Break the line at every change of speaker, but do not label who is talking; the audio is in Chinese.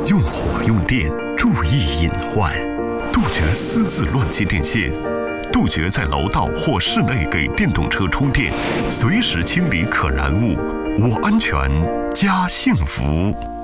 用火用电，注意隐患，杜绝私自乱接电线，杜绝在楼道或室内给电动车充电，随时清理可燃物。我安全，家幸福。